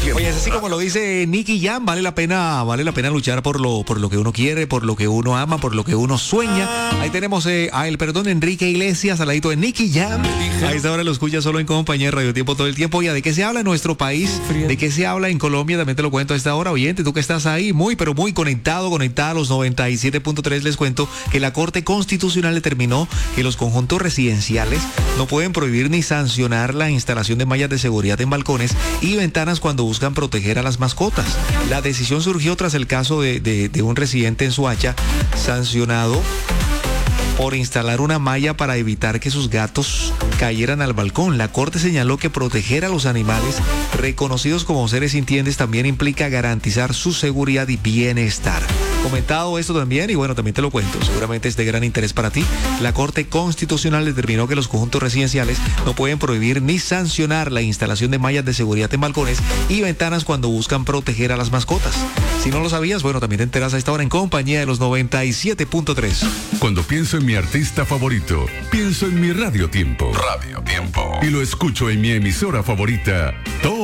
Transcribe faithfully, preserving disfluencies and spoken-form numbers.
Tiempo. Oye, es así como lo dice Nicky Jam, vale la pena, vale la pena luchar por lo, por lo que uno quiere, por lo que uno ama, por lo que uno sueña. Ahí tenemos eh, a el perdón Enrique Iglesias al ladito de Nicky Jam. A esta hora lo escucha solo en compañía de Radio Tiempo todo el tiempo. Ya, ¿de qué se habla en nuestro país? ¿De qué se habla en Colombia? También te lo cuento a esta hora. Oyente, tú que estás ahí muy, pero muy conectado, conectada a los noventa y siete punto tres, les cuento que la Corte Constitucional determinó que los conjuntos residenciales no pueden prohibir ni sancionar la instalación de mallas de seguridad en balcones y ventanas cuando buscan proteger a las mascotas. La decisión surgió tras el caso de, de, de un residente en Soacha sancionado por instalar una malla para evitar que sus gatos cayeran al balcón. La Corte señaló que proteger a los animales reconocidos como seres sintientes también implica garantizar su seguridad y bienestar. Comentado esto también, y bueno, también te lo cuento, seguramente es de gran interés para ti, la Corte Constitucional determinó que los conjuntos residenciales no pueden prohibir ni sancionar la instalación de mallas de seguridad en balcones y ventanas cuando buscan proteger a las mascotas. Si no lo sabías, bueno, también te enteras a esta hora en compañía de los noventa y siete punto tres. Cuando pienso en mi artista favorito, pienso en mi Radio Tiempo. Radio Tiempo. Y lo escucho en mi emisora favorita todo